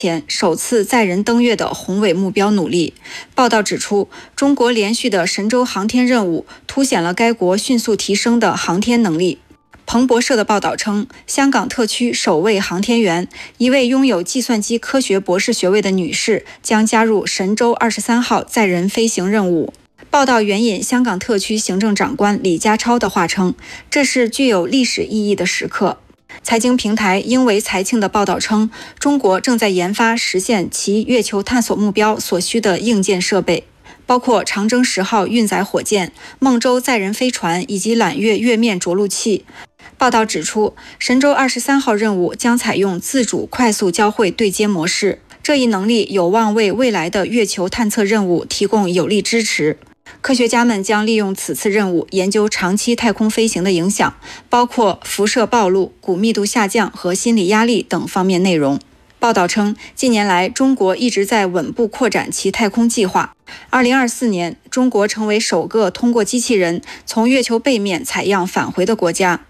前首次载人登月的宏伟目标努力。报道指出，中国连续的神舟航天任务凸显了该国迅速提升的航天能力。彭博社的报道称，香港特区首位航天员，一位拥有计算机科学博士学位的女士，将加入神舟23号载人飞行任务。报道援引香港特区行政长官李家超的话称，这是具有历史意义的时刻。财经平台英维财庆的报道称，中国正在研发实现其月球探索目标所需的硬件设备，包括长征10号运载火箭、孟舟载人飞船以及揽月月面着陆器。报道指出，神舟23号任务将采用自主快速交会对接模式，这一能力有望为未来的月球探测任务提供有力支持。科学家们将利用此次任务研究长期太空飞行的影响，包括辐射暴露、骨密度下降和心理压力等方面内容。报道称，近年来中国一直在稳步扩展其太空计划。2024年，中国成为首个通过机器人从月球背面采样返回的国家。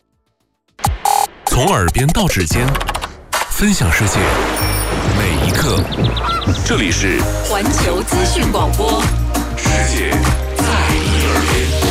从耳边到指尖，分享世界每一刻。这里是环球资讯广播， 世界在你耳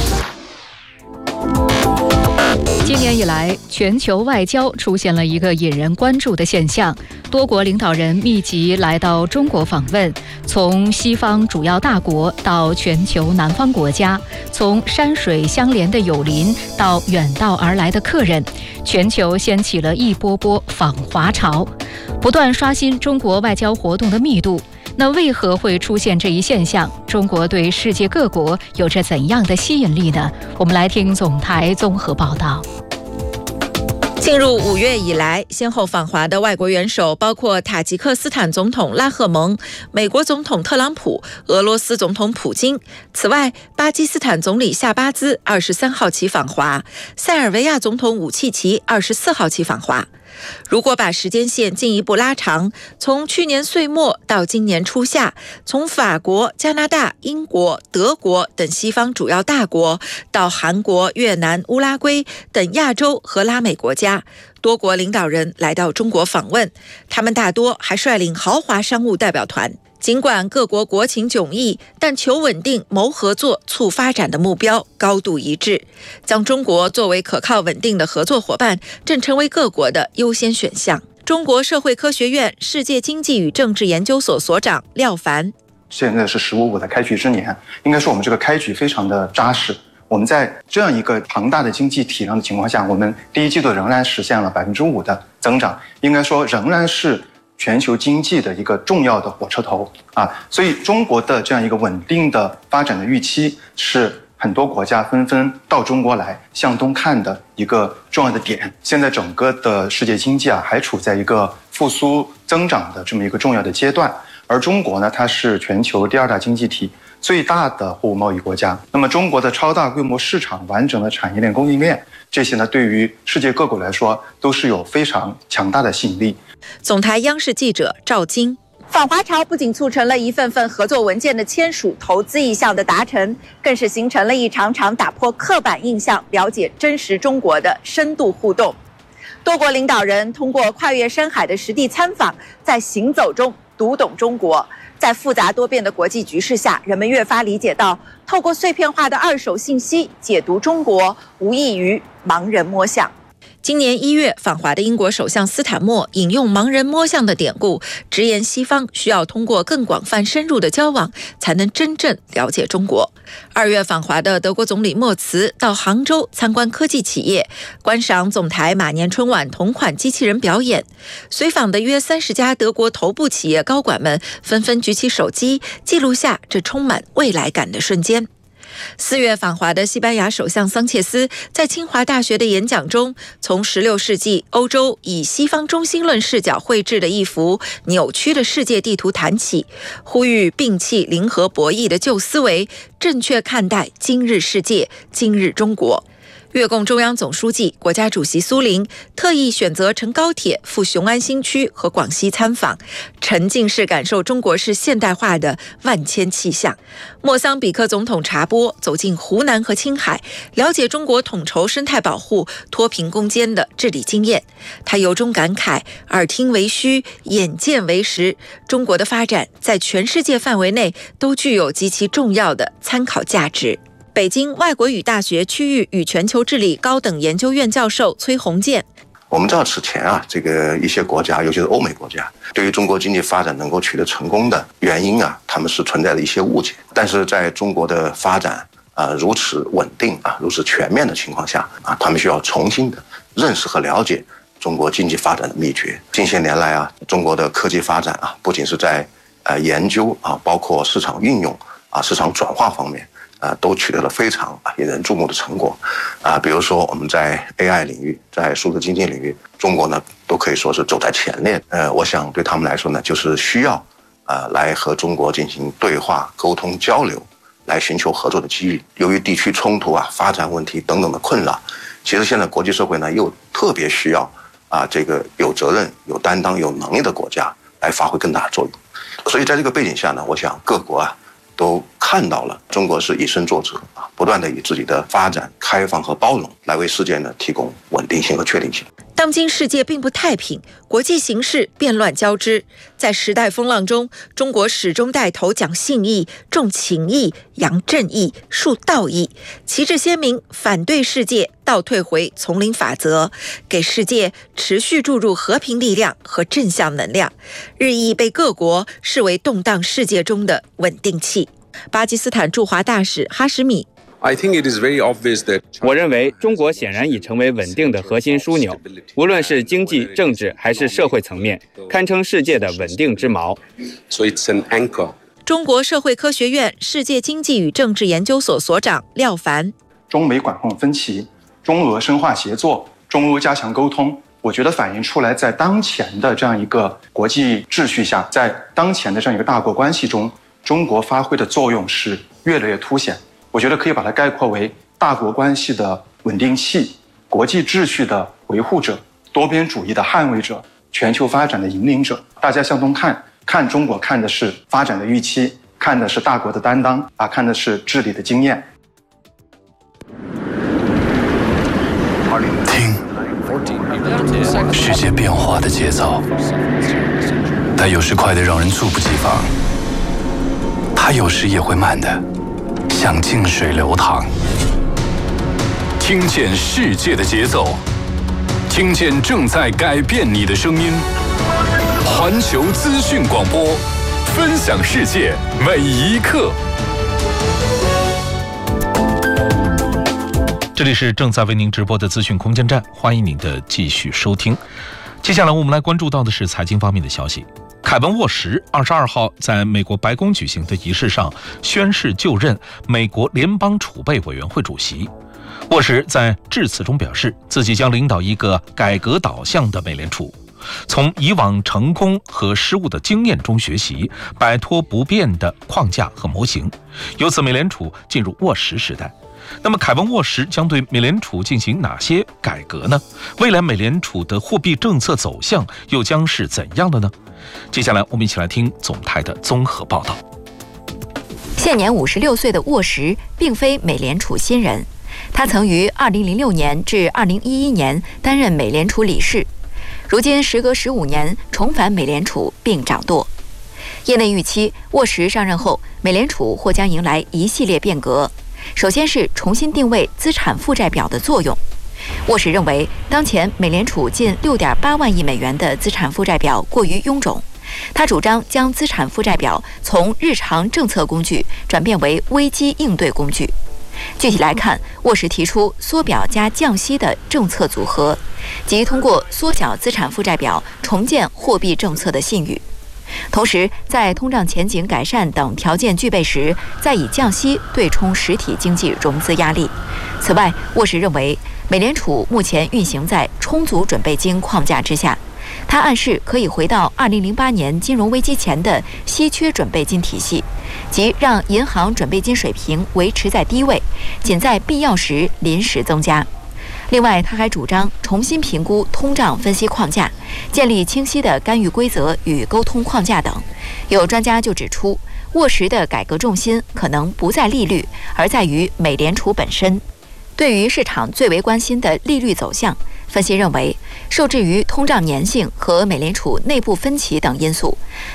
边。 今年以来，全球外交出现了一个引人关注的现象，多国领导人密集来到中国访问，从西方主要大国到全球南方国家，从山水相连的友邻到远道而来的客人，全球掀起了一波波访华潮，不断刷新中国外交活动的密度。那为何会出现这一现象？中国对世界各国有着怎样的吸引力呢？我们来听总台综合报道。 进入5月以来，先后访华的外国元首包括塔吉克斯坦总统拉赫蒙、美国总统特朗普、俄罗斯总统普京。此外，巴基斯坦总理夏巴兹23号起访华，塞尔维亚总统武契奇24号起访华。如果把时间线进一步拉长，从去年岁末到今年初夏，从法国、加拿大、英国、德国等西方主要大国，到韩国、越南、乌拉圭等亚洲和拉美国家，多国领导人来到中国访问，他们大多还率领豪华商务代表团。尽管各国国情迥异，但求稳定、谋合作、促发展的目标高度一致。将中国作为可靠稳定的合作伙伴，正成为各国的优先选项。中国社会科学院世界经济与政治研究所所长廖凡： 现在是15+5的开局之年，应该说我们这个开局非常的扎实。我们在这样一个庞大的经济体量的情况下，我们第一季度仍然实现了5%的增长，应该说仍然是全球经济的一个重要的火车头啊，所以中国的这样一个稳定的发展的预期，是很多国家纷纷到中国来向东看的一个重要的点。现在整个的世界经济还处在一个复苏增长的这么一个重要的阶段，而中国呢，它是全球第2大经济体，最大的货物贸易国家。那么中国的超大规模市场、完整的产业链、供应链，这些呢，对于世界各国来说都是有非常强大的吸引力。 总台央视记者赵晶。访华潮不仅促成了一份份合作文件的签署、投资意向的达成，更是形成了一场场打破刻板印象、了解真实中国的深度互动。多国领导人通过跨越山海的实地参访，在行走中读懂中国。在复杂多变的国际局势下，人们越发理解到，透过碎片化的二手信息解读中国，无异于盲人摸象。今年1月访华的英国首相斯坦默引用盲人摸象的典故，直言西方需要通过更广泛深入的交往，才能真正了解中国。2月访华的德国总理默茨到杭州参观科技企业，观赏总台马年春晚同款机器人表演。随访的约30家德国头部企业高管们纷纷举起手机，记录下这充满未来感的瞬间。4月访华的西班牙首相桑切斯在清华大学的演讲中，从16世纪欧洲以西方中心论视角绘制的一幅扭曲的世界地图谈起，呼吁摒弃零和博弈的旧思维，正确看待今日世界、今日中国。 越共中央总书记、国家主席苏林特意选择乘高铁赴雄安新区和广西参访，沉浸式感受中国式现代化的万千气象。莫桑比克总统查波走进湖南和青海，了解中国统筹生态保护、脱贫攻坚的治理经验。他由衷感慨：耳听为虚，眼见为实。中国的发展在全世界范围内都具有极其重要的参考价值。北京外国语大学区域与全球治理高等研究院教授崔洪建： 我们知道此前这个一些国家，尤其是欧美国家，对于中国经济发展能够取得成功的原因他们是存在的一些误解。但是在中国的发展如此稳定如此全面的情况下他们需要重新的认识和了解中国经济发展的秘诀。近些年来中国的科技发展不仅是在研究包括市场运用市场转化方面都取得了非常引人注目的成果比如说我们在 AI 领域，在数字经济领域，中国呢都可以说是走在前列。我想对他们来说呢，就是需要来和中国进行对话、沟通、交流，来寻求合作的机遇。由于地区冲突发展问题等等的困扰，其实现在国际社会呢又特别需要这个有责任、有担当、有能力的国家来发挥更大的作用。所以在这个背景下呢，我想各国都看到了中国是以身作则不断地以自己的发展、开放和包容来为世界呢提供稳定性和确定性。 当今世界并不太平，国际形势变乱交织，在时代风浪中，中国始终带头讲信义、重情义、扬正义、树道义，旗帜鲜明，反对世界倒退回丛林法则，给世界持续注入和平力量和正向能量，日益被各国视为动荡世界中的稳定器。巴基斯坦驻华大使哈什米： 我认为中国显然已成为稳定的核心枢纽，无论是经济、政治还是社会层面，堪称世界的稳定之锚。 中国社会科学院世界经济与政治研究所所长廖凡： 中美管控分歧，中俄深化协作，中欧加强沟通，我觉得反映出来在当前的这样一个国际秩序下，在当前的这样一个大国关系中，中国发挥的作用是越来越凸显。我觉得可以把它概括为大国关系的稳定器、国际秩序的维护者、多边主义的捍卫者、全球发展的引领者。大家向东看，看中国看的是发展的预期，看的是大国的担当看的是治理的经验。 听世界变化的节奏，它有时快得让人猝不及防，它有时也会慢的像静水流淌。听见世界的节奏，听见正在改变你的声音。环球资讯广播，分享世界每一刻。 这里是正在为您直播的资讯空间站，欢迎您的继续收听。接下来我们来关注到的是财经方面的消息。凯文·沃什22号在美国白宫举行的仪式上宣誓就任美国联邦储备委员会主席。沃什在致辞中表示，自己将领导一个改革导向的美联储，从以往成功和失误的经验中学习，摆脱不变的框架和模型，由此美联储进入沃什时代。那么凯文·沃什将对美联储进行哪些改革呢？未来美联储的货币政策走向又将是怎样的呢？接下来我们一起来听总台的综合报道。 现年56岁的沃什并非美联储新人，他曾于2006年至2011年担任美联储理事，如今时隔15年重返美联储并掌舵。业内预期，沃什上任后，美联储或将迎来一系列变革。首先是重新定位资产负债表的作用。沃什认为，当前美联储近6.8万亿美元的资产负债表过于臃肿，他主张将资产负债表从日常政策工具转变为危机应对工具。具体来看，沃什提出缩表加降息的政策组合，即通过缩小资产负债表重建货币政策的信誉。同时，在通胀前景改善等条件具备时，再以降息对冲实体经济融资压力。此外，沃什认为，美联储目前运行在充足准备金框架之下，他暗示可以回到2008年金融危机前的稀缺准备金体系，即让银行准备金水平维持在低位，仅在必要时临时增加。 另外，他还主张重新评估通胀分析框架，建立清晰的干预规则与沟通框架等。有专家就指出，沃什的改革重心可能不在利率，而在于美联储本身。对于市场最为关心的利率走向，分析认为，受制于通胀粘性和美联储内部分歧等因素，